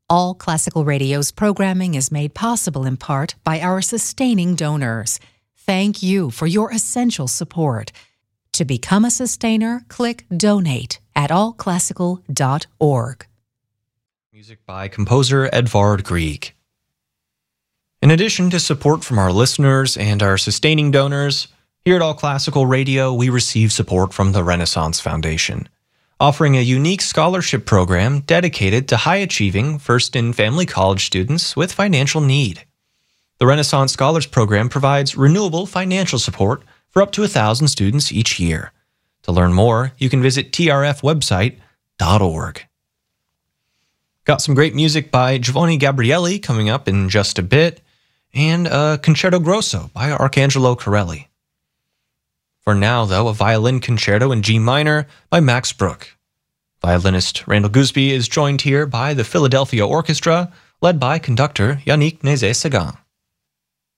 All Classical Radio's programming is made possible in part by our sustaining donors. Thank you for your essential support. To become a sustainer, click Donate at allclassical.org. Music by composer Edvard Grieg. In addition to support from our listeners and our sustaining donors, here at All Classical Radio, we receive support from the Renaissance Foundation, offering a unique scholarship program dedicated to high-achieving first and family college students with financial need. The Renaissance Scholars Program provides renewable financial support for up to 1,000 students each year. To learn more, you can visit trfwebsite.org. Got some great music by Giovanni Gabrieli coming up in just a bit, and a Concerto Grosso by Arcangelo Corelli. For now, though, a violin concerto in G minor by Max Bruch. Violinist Randall Gooseby is joined here by the Philadelphia Orchestra, led by conductor Yannick Nézet-Séguin.